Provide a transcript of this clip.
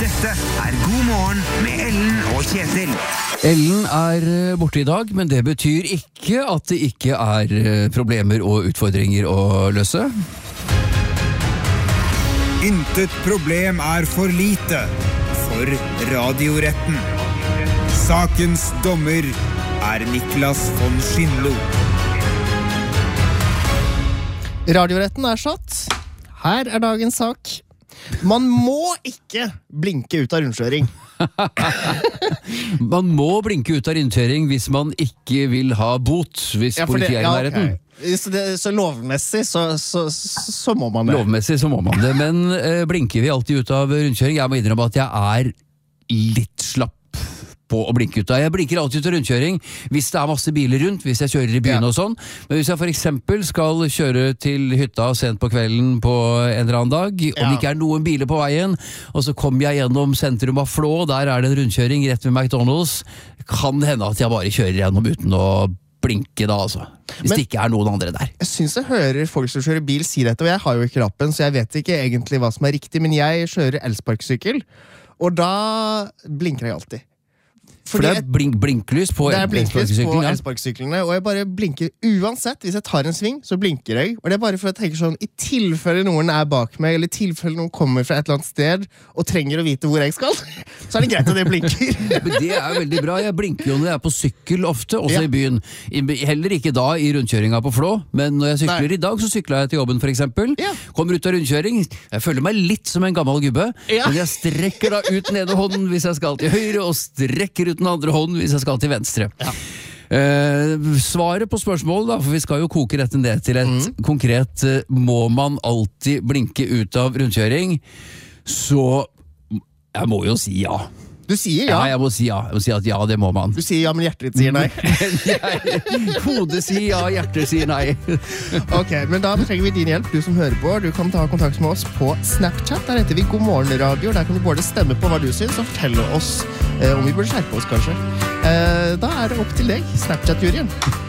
Dette God morgen med Ellen og Kjetil. Ellen borte I dag, men det betyr ikke at det ikke problemer og utfordringer å løse. Intet problem for lite for radioretten. Sakens dommer Niklas von Schindlo. Radioretten satt. Her dagens sak. Man må ikke blinke ut av rundkjøring. Man må blinke ut av rundkjøring hvis man ikke vil ha bot, hvis politiet I nærheten. Okay. Så lovmessig så må man det. Lovmessig så må man det, men blinker vi alltid ut av rundkjøring? Jeg må innrømme at jeg litt slapp på å blinke ut av. Jeg blinker alltid ut av rundkjøring hvis det masse biler rundt, hvis jeg kjører I byen og sånn. Men hvis jeg for eksempel skal kjøre til hytta sent på kvelden på en eller annen dag, og det ikke noen biler på veien, og så kommer jeg gjennom sentrum av Flå, der det en rundkjøring rett ved McDonald's, kan det hende at jeg bare kjører gjennom uten å blinke da, altså. Hvis det ikke noen andre der. Jeg synes jeg hører folk som kjører bil si dette, og jeg har jo ikke lappen, så jeg vet ikke egentlig hva som riktig, men jeg kjører elsparkesykkel, og da blinker jeg alltid. For det blinklys på elsparkesyklene, og jeg bare blinker uansett. Hvis jeg tar en sving, så blinker jeg. Og det bare for å tenke sånn, I tilfelle noen bak meg, eller I tilfelle noen kommer fra et eller annet sted, og trenger å vite hvor jeg skal, så det greit at jeg blinker. Men det veldig bra. Jeg blinker jo når jeg på sykkel ofte, også I byen. Heller ikke da I rundkjøringa på Flå, men når jeg sykler I dag, så sykler jeg til jobben for eksempel. Kommer ut av rundkjøring. Jeg føler meg litt som en gammel gubbe, men jeg strekker da ut nede hånden hvis jeg skal til høyre, og strekker ut den andre hånden hvis jeg skal til venstre. Svaret på spørsmålet da, for vi skal jo koke dette ned til et konkret må man alltid blinke ut av rundkjøring, så jeg må jo si ja. Du sier ja? Ja, jeg må si ja. Jeg må si at ja, det må man. Du sier ja, men hjertet ditt sier nei. Hodet sier ja, hjertet sier nei. Ok, men da trenger vi din hjelp, du som hører på. Du kan ta kontakt med oss på Snapchat. Der heter vi God Morgen Radio. Der kan du både stemme på hva du synes, og fortelle oss om vi burde skjerpe oss, kanskje. Da det opp til deg, Snapchat-juryen.